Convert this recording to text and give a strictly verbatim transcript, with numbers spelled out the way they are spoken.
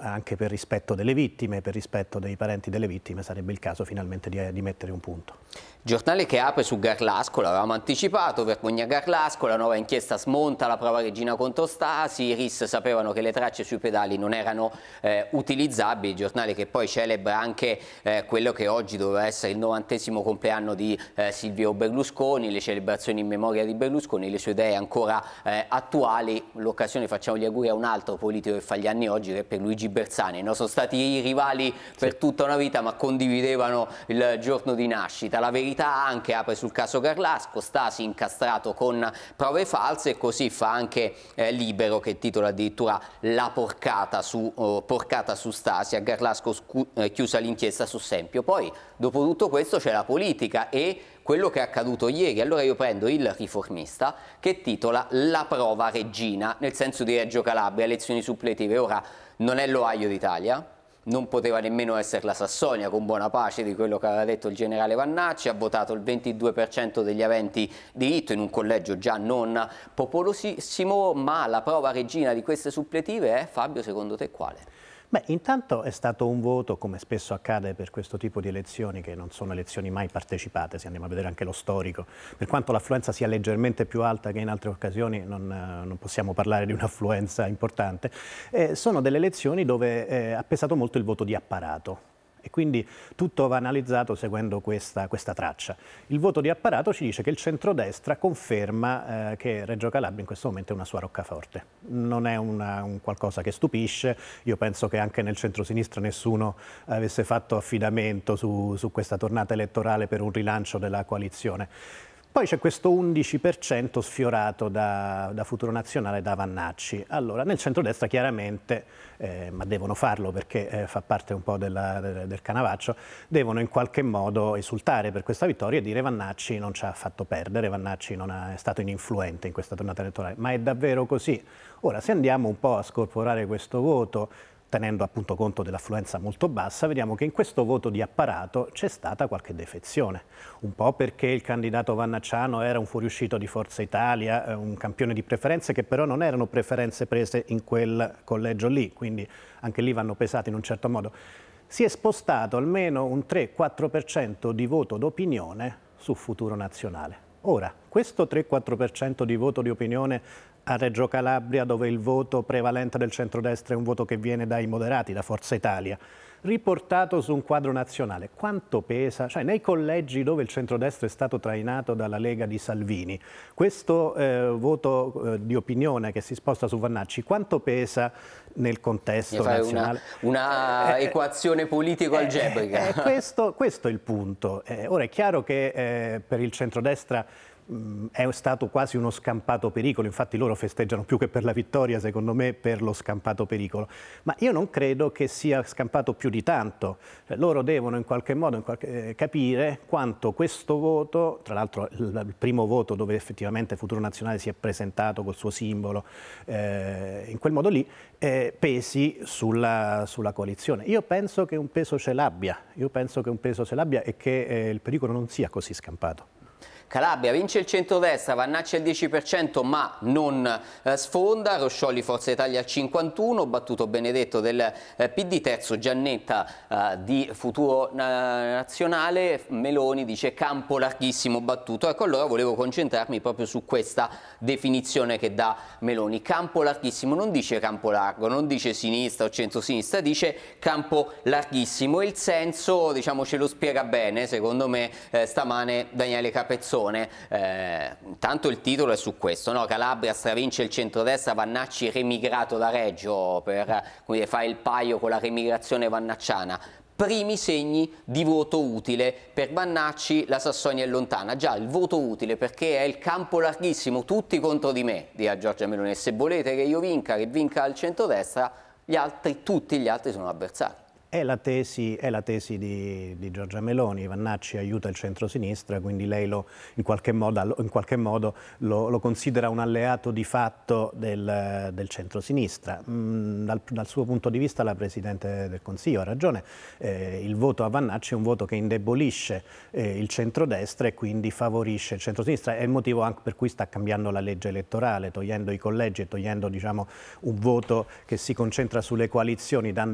anche per rispetto delle vittime, per rispetto dei parenti delle vittime, sarebbe il caso finalmente di, di mettere un punto. Giornale che apre su Garlasco, l'avevamo anticipato, vergogna Garlasco, la nuova inchiesta smonta la prova regina contro Stasi, i R I S sapevano che le tracce sui pedali non erano eh, utilizzabili, giornale che poi celebra anche eh, quello che oggi doveva essere il novantesimo compleanno di eh, Silvio Berlusconi, le celebrazioni in memoria di Berlusconi, le sue idee ancora eh, attuali. L'occasione, facciamo gli auguri a un altro politico che fa gli anni oggi, che è per Luigi Bersani, no? Sono stati i rivali per sì. tutta una vita, ma condividevano il giorno di nascita. La verità anche apre sul caso Garlasco, Stasi incastrato con prove false, e così fa anche eh, Libero, che titola addirittura la porcata su, oh, porcata su Stasi, a Garlasco eh, chiusa l'inchiesta su Sempio. Poi dopo tutto questo c'è la politica e quello che è accaduto ieri. Allora io prendo il Riformista, che titola la prova regina, nel senso di Reggio Calabria, elezioni suppletive. Ora non è l'Ohio d'Italia, non poteva nemmeno essere la Sassonia, con buona pace di quello che aveva detto il generale Vannacci. Ha votato il ventidue per cento degli aventi diritto in un collegio già non popolosissimo, ma la prova regina di queste suppletive è, Fabio, secondo te quale? Beh, intanto è stato un voto, come spesso accade per questo tipo di elezioni, che non sono elezioni mai partecipate, se andiamo a vedere anche lo storico. Per quanto l'affluenza sia leggermente più alta che in altre occasioni, non, non possiamo parlare di un'affluenza importante. Eh, sono delle elezioni dove eh, ha pesato molto il voto di apparato. E quindi tutto va analizzato seguendo questa, questa traccia. Il voto di apparato ci dice che il centrodestra conferma eh, che Reggio Calabria in questo momento è una sua roccaforte. Non è una, un qualcosa che stupisce. Io penso che anche nel centrosinistra nessuno avesse fatto affidamento su, su questa tornata elettorale per un rilancio della coalizione. Poi c'è questo undici per cento sfiorato da, da Futuro Nazionale, da Vannacci. Allora, nel centrodestra chiaramente, eh, ma devono farlo perché eh, fa parte un po' della, del, del canavaccio, devono in qualche modo esultare per questa vittoria e dire Vannacci non ci ha fatto perdere, Vannacci non ha, è stato ininfluente in questa tornata elettorale. Ma è davvero così? Ora, se andiamo un po' a scorporare questo voto, tenendo appunto conto dell'affluenza molto bassa, vediamo che in questo voto di apparato c'è stata qualche defezione, un po' perché il candidato vannacciano era un fuoriuscito di Forza Italia, un campione di preferenze che però non erano preferenze prese in quel collegio lì, quindi anche lì vanno pesati in un certo modo. Si è spostato almeno un tre quattro per cento di voto d'opinione su Futuro Nazionale. Ora, questo tre quattro per cento di voto di opinione a Reggio Calabria, dove il voto prevalente del centrodestra è un voto che viene dai moderati, da Forza Italia, riportato su un quadro nazionale, quanto pesa? Cioè nei collegi dove il centrodestra è stato trainato dalla Lega di Salvini, questo eh, voto eh, di opinione che si sposta su Vannacci, quanto pesa nel contesto nazionale? Una, una eh, equazione politico-algebrica. Eh, eh, questo, questo è il punto. Eh, ora è chiaro che eh, per il centrodestra è stato quasi uno scampato pericolo, infatti loro festeggiano più che per la vittoria, secondo me, per lo scampato pericolo. Ma io non credo che sia scampato più di tanto. Cioè, loro devono in qualche modo in qualche, eh, capire quanto questo voto, tra l'altro il, il primo voto dove effettivamente Futuro Nazionale si è presentato col suo simbolo, eh, in quel modo lì, eh, pesi sulla, sulla coalizione. Io penso che un peso ce l'abbia, io penso che un peso ce l'abbia e che eh, il pericolo non sia così scampato. Calabria vince il centrodestra, Vannacci al dieci per cento ma non eh, sfonda, Roscioli Forza Italia al cinquantuno per cento, battuto Benedetto del eh, P D, terzo Giannetta eh, di Futuro Nazionale, Meloni dice campo larghissimo battuto. Ecco, allora volevo concentrarmi proprio su questa definizione che dà Meloni, campo larghissimo, non dice campo largo, non dice sinistra o centrosinistra, dice campo larghissimo, e il senso, diciamo, ce lo spiega bene, secondo me, eh, stamane Daniele Capezzone. Eh, intanto il titolo è su questo, no? Calabria stravince il centrodestra, Vannacci remigrato da Reggio, per come dire, fare il paio con la remigrazione vannacciana. Primi segni di voto utile per Vannacci, la Sassonia è lontana. Già, il voto utile perché è il campo larghissimo, tutti contro di me, dirà Giorgia Meloni, e se volete che io vinca, che vinca il centrodestra, gli altri, tutti gli altri sono avversari. È la tesi, è la tesi di, di Giorgia Meloni. Vannacci aiuta il centrosinistra, quindi lei lo, in qualche modo, in qualche modo lo, lo considera un alleato di fatto del, del centrosinistra. Mm, dal, dal suo punto di vista la Presidente del Consiglio ha ragione, eh, il voto a Vannacci è un voto che indebolisce eh, il centrodestra e quindi favorisce il centrosinistra. È il motivo anche per cui sta cambiando la legge elettorale, togliendo i collegi e togliendo, diciamo, un voto che si concentra sulle coalizioni, dando